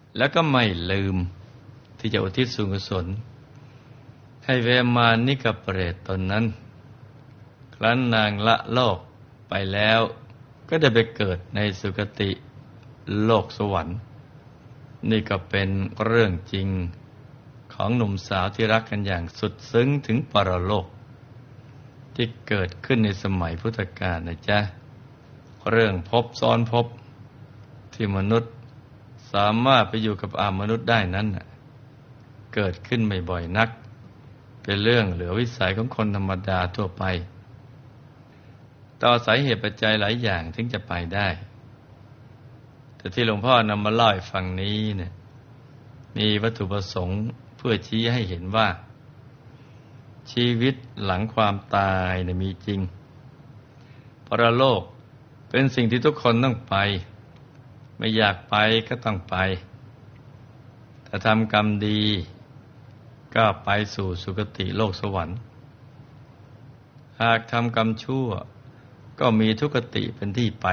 แล้วก็ไม่ลืมที่จะอุทิศส่วนกุศลให้เวมานิกเปรตตนนั้นครั้นนางละโลกไปแล้วก็ได้ไปเกิดในสุคติโลกสวรรค์นี่ก็เป็นเรื่องจริงของหนุ่มสาวที่รักกันอย่างสุดซึ้งถึงปรโลกที่เกิดขึ้นในสมัยพุทธกาลนะจ๊ะเรื่องภพซ้อนภพที่มนุษย์สามารถไปอยู่กับมนุษย์ได้นั้นเกิดขึ้นไม่บ่อยนักเป็นเรื่องเหลือวิสัยของคนธรรมดาทั่วไปต่อสาเหตุปัจจัยหลายอย่างถึงจะไปได้แต่ที่หลวงพ่อนำมาเล่าให้ฟังนี้เนี่ยมีวัตถุประสงค์เพื่อชี้ให้เห็นว่าชีวิตหลังความตายมีจริงปรโลกเป็นสิ่งที่ทุกคนต้องไปไม่อยากไปก็ต้องไปถ้าทำกรรมดีก็ไปสู่สุคติโลกสวรรค์หากทำกรรมชั่วก็มีทุกขติเป็นที่ไป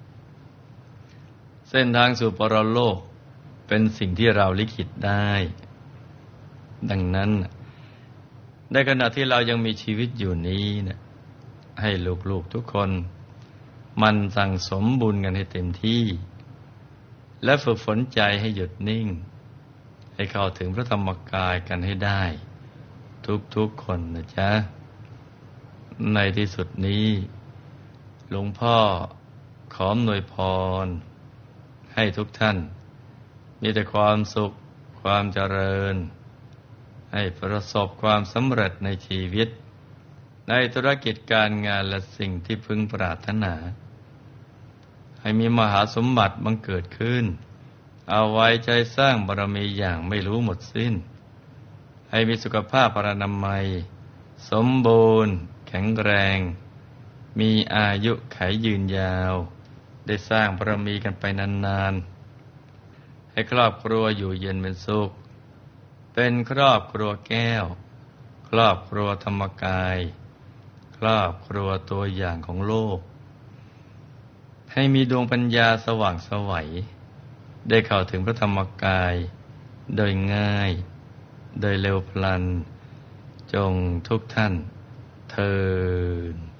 เส้นทางสู่ปรโลกเป็นสิ่งที่เราลิขิตได้ดังนั้นในขณะที่เรายังมีชีวิตอยู่นี้นะให้ลูกๆทุกคนมันสั่งสมบุญกันให้เต็มที่และฝึกฝนใจให้หยุดนิ่งให้เข้าถึงพระธรรมกายกันให้ได้ทุกๆคนนะจ๊ะในที่สุดนี้หลวงพ่อขออำนวยพรให้ทุกท่านมีแต่ความสุขความเจริญให้ประสบความสำเร็จในชีวิตในธุรกิจการงานและสิ่งที่พึงปรารถนาให้มีมหาสมบัติบังเกิดขึ้นเอาไว้ใจสร้างบารมีอย่างไม่รู้หมดสิ้นให้มีสุขภาพพรรณนามัยสมบูรณ์แข็งแรงมีอายุขัยยืนยาวได้สร้างบารมีกันไปนานๆให้ครอบครัวอยู่เย็นเป็นสุขเป็นครอบครัวแก้วครอบครัวธรรมกายครอบครัวตัวอย่างของโลกให้มีดวงปัญญาสว่างไสวได้เข้าถึงพระธรรมกายโดยง่ายโดยเร็วพลันจงทุกท่านเทอญ